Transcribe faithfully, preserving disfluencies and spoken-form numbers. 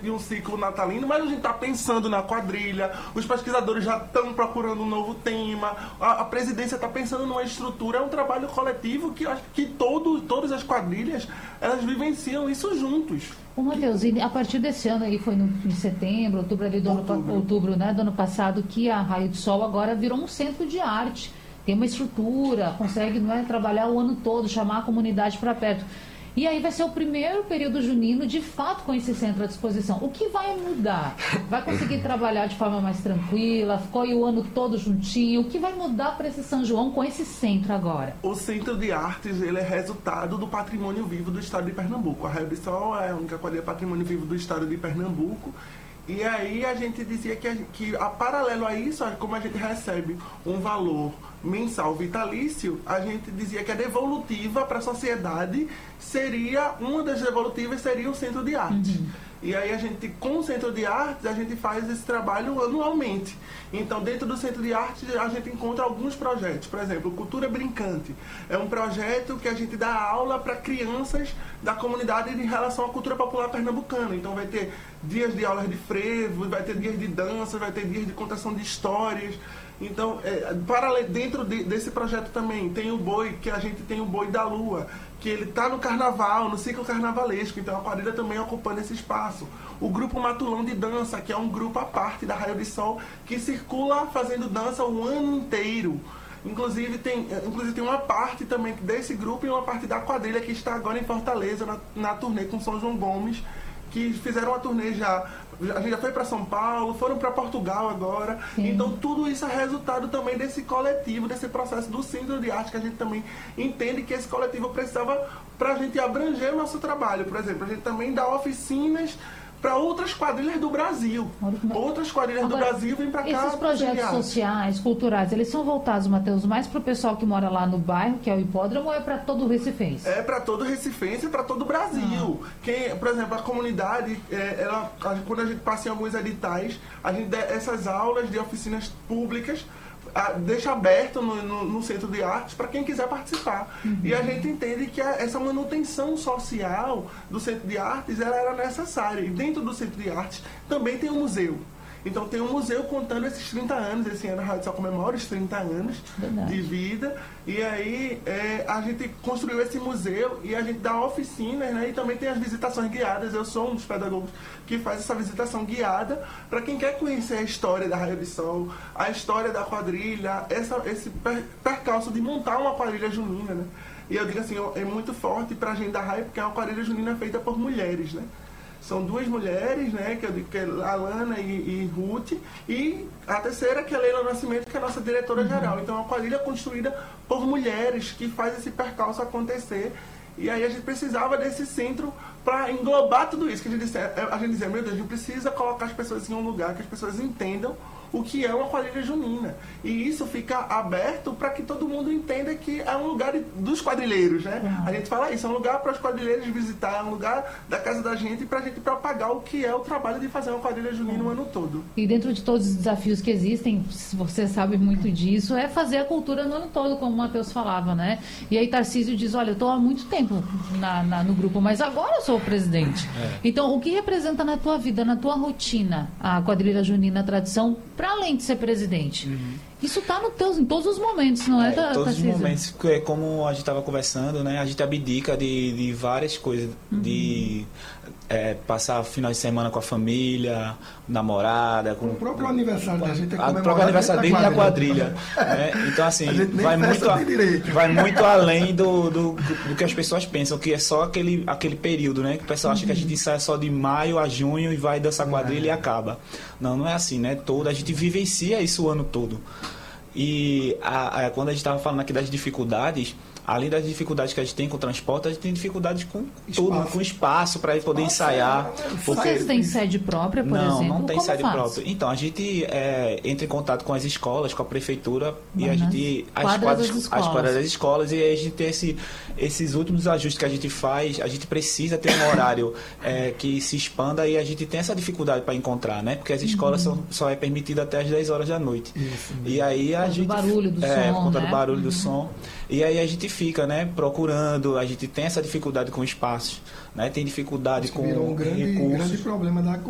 de um ciclo natalino, mas a gente está pensando na quadrilha, os pesquisadores já estão procurando um novo tema, a, a presidência está pensando numa estrutura, é um trabalho coletivo que acho que todo, todas as quadrilhas, elas vivenciam isso juntos. Ô, Matheus, e a partir desse ano aí, foi no, em setembro, outubro ali do Outubro. ano, outubro, né, do ano passado, que a Raio do Sol agora virou um centro de arte, tem uma estrutura, consegue, não é, trabalhar o ano todo, chamar a comunidade para perto. E aí vai ser o primeiro período junino, de fato, com esse centro à disposição. O que vai mudar? Vai conseguir trabalhar de forma mais tranquila? Ficou aí o ano todo juntinho? O que vai mudar para esse São João com esse centro agora? O Centro de Artes, ele é resultado do patrimônio vivo do estado de Pernambuco. A Raio do Sol é a única quadrilha patrimônio vivo do estado de Pernambuco. E aí a gente dizia que, a, que a paralelo a isso, como a gente recebe um valor mensal vitalício, a gente dizia que a devolutiva para a sociedade seria, uma das devolutivas seria o Centro de Arte. Uhum. E aí a gente, com o Centro de Artes, a gente faz esse trabalho anualmente. Então, dentro do Centro de Artes, a gente encontra alguns projetos. Por exemplo, Cultura Brincante. É um projeto que a gente dá aula para crianças da comunidade em relação à cultura popular pernambucana. Então, vai ter dias de aulas de frevo, vai ter dias de dança, vai ter dias de contação de histórias. Então, é, para, dentro de, desse projeto também tem o boi, que a gente tem o Boi da Lua, que ele está no carnaval, no ciclo carnavalesco, então a quadrilha também ocupando esse espaço. O grupo Matulão de Dança, que é um grupo à parte da Raio de Sol, que circula fazendo dança o ano inteiro. Inclusive tem, inclusive tem uma parte também desse grupo e uma parte da quadrilha que está agora em Fortaleza, na, na turnê com São João Gomes, que fizeram uma turnê já, a gente já foi para São Paulo, foram para Portugal agora. Sim. Então tudo isso é resultado também desse coletivo, desse processo do Centro de Arte, que a gente também entende que esse coletivo precisava para a gente abranger o nosso trabalho. Por exemplo, a gente também dá oficinas para outras quadrilhas do Brasil. Outras quadrilhas Agora, do Brasil vêm para cá. Esses projetos sociais, culturais, eles são voltados, Matheus, mais para o pessoal que mora lá no bairro, que é o hipódromo, ou é para todo o Recifense? É para todo o Recifense e para todo o Brasil. Ah. Quem, por exemplo, a comunidade, é, ela, quando a gente passa em alguns editais, a gente dá essas aulas de oficinas públicas, a, deixa aberto no, no, no Centro de Artes para quem quiser participar. Uhum. E a gente entende que a, essa manutenção social do Centro de Artes ela era necessária. E dentro do Centro de Artes também tem um museu. Então tem um museu contando esses trinta anos, esse ano a Rádio Sol comemora os trinta anos Verdade. De vida, e aí é, a gente construiu esse museu e a gente dá oficinas, né, e também tem as visitações guiadas. Eu sou um dos pedagogos que faz essa visitação guiada para quem quer conhecer a história da Raio de Sol, a história da quadrilha, essa, esse per, percalço de montar uma quadrilha junina, né? E eu digo assim, é muito forte para a gente da Raio, porque é uma quadrilha junina feita por mulheres, né? São duas mulheres, né, que eu digo que é a Alana e, e Ruth, e a terceira que é a Leila Nascimento, que é a nossa diretora-geral. Então é uma quadrilha construída por mulheres que faz esse percalço acontecer. E aí a gente precisava desse centro para englobar tudo isso. Que a gente dizia, a gente dizia, meu Deus, a gente precisa colocar as pessoas em um lugar que as pessoas entendam o que é uma quadrilha junina. E isso fica aberto para que todo mundo entenda que é um lugar dos quadrilheiros, né? Uhum. A gente fala isso, é um lugar para os quadrilheiros visitar, é um lugar da casa da gente para a gente propagar o que é o trabalho de fazer uma quadrilha junina uhum. o ano todo. E dentro de todos os desafios que existem, você sabe muito disso, é fazer a cultura no ano todo, como o Matheus falava, né? E aí Tarcísio diz, olha, eu estou há muito tempo na, na, no grupo, mas agora eu sou o presidente. É. Então, o que representa na tua vida, na tua rotina, a quadrilha junina, a tradição, para além de ser presidente? Uhum. Isso está no teus, em todos os momentos, não é? Em da, todos os momentos, como a gente estava conversando, né? A gente abdica de, de várias coisas, uhum. de é, passar final de semana com a família, namorada, com o próprio aniversário da gente é o próprio aniversário dele da quadrilha, né? Então assim, vai muito, a, vai muito além do, do, do que as pessoas pensam, que é só aquele, aquele período, né? Que o pessoal uhum. acha que a gente sai só de maio a junho e vai dançar quadrilha é. e acaba. Não, não é assim, né? Todo, a gente vivencia isso o ano todo. E a, a, quando a gente estava falando aqui das dificuldades, além das dificuldades que a gente tem com o transporte, a gente tem dificuldades com espaço. tudo, com espaço para poder Nossa, ensaiar. Porque... Vocês têm sede própria, por não, exemplo? Não, não tem Como sede faz? própria. Então, a gente é, entra em contato com as escolas, com a prefeitura, Mas e a gente... As quadras quadras, das escolas. as quadras das escolas, e aí a gente tem esse, esses últimos ajustes que a gente faz, a gente precisa ter um horário é, que se expanda, e a gente tem essa dificuldade para encontrar, né? Porque as escolas uhum. são, só é permitida até as dez horas da noite. Isso, e aí a por gente... do barulho do é, som, por conta né? do barulho uhum. do som. E aí a gente fica, né, procurando, a gente tem essa dificuldade com espaços, né? Tem dificuldade com virou um grande, recursos. grande problema da